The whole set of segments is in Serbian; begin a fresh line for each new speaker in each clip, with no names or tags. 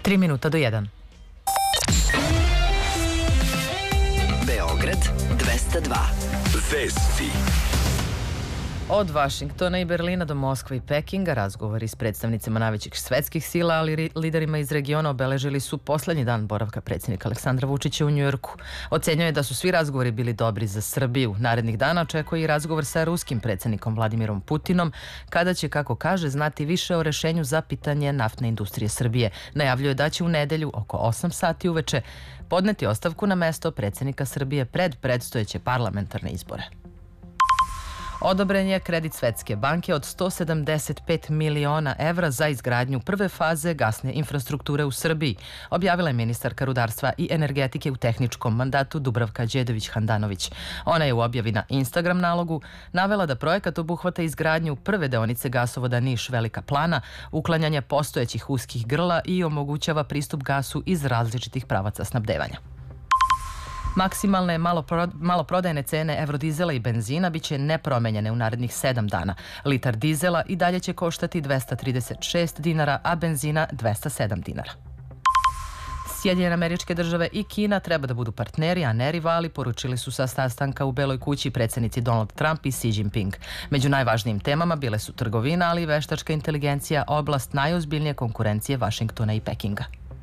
3 minuta do 1.
Beograd 202. Vesti.
Od Vašingtona i Berlina do Moskve i Pekinga razgovori s predstavnicima najvećih svetskih sila, ali liderima iz regiona obeležili su poslednji dan boravka predsjednika Aleksandra Vučića u Njujorku. Ocenjuje da su svi razgovori bili dobri za Srbiju. Narednih dana očekuje i razgovor sa ruskim predsjednikom Vladimirom Putinom, kada će, kako kaže, znati više o rešenju za pitanje naftne industrije Srbije. Najavljuje da će u nedelju oko 8 sati uveče podneti ostavku na mesto predsjednika Srbije pred predstojeće parlamentarne izbore. Odobren je kredit Svetske banke od 175 miliona evra za izgradnju prve faze gasne infrastrukture u Srbiji, objavila je ministarka rudarstva i energetike u tehničkom mandatu Dubravka Đedović-Handanović. Ona je u objavi na Instagram nalogu navela da projekat obuhvata izgradnju prve deonice gasovoda Niš-Velika Plana, uklanjanje postojećih uskih grla i omogućava pristup gasu iz različitih pravaca snabdevanja. Maksimalne maloprodajne cene evrodizela i benzina biće nepromenjene u narednih 7 dana. Litar dizela i dalje će koštati 236 dinara, a benzina 207 dinara. Sjedinjene Američke Države i Kina treba da budu partneri, a ne rivali, poručili su sa sastanka u Beloj kući predsjednici Donald Trump i Xi Jinping. Među najvažnijim temama bile su trgovina, ali i veštačka inteligencija, oblast najozbiljnije konkurencije Vašingtona i Pekinga.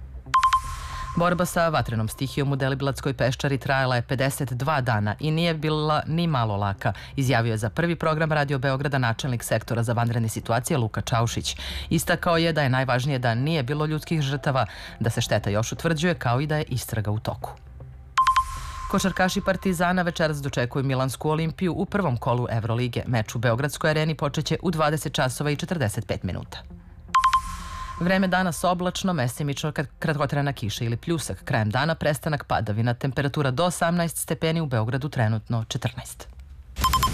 Borba sa vatrenom stihijom u Deliblatskoj peščari trajala je 52 dana i nije bila ni malo laka, izjavio je za Prvi program Radio Beograda načelnik sektora za vanredne situacije Luka Čaušić. Istakao je da je najvažnije da nije bilo ljudskih žrtava, da se šteta još utvrđuje, kao i da je istraga u toku. Košarkaši Partizana večeras dočekuju Milansku Olimpiju u prvom kolu Evrolige. Meč u Beogradskoj areni počeće u 20 časova i 45 minuta. Vreme danas oblačno, mestimično kratkotrajna kiša ili pljusak. Krajem dana prestanak padavina, temperatura do 18 stepeni, u Beogradu trenutno 14.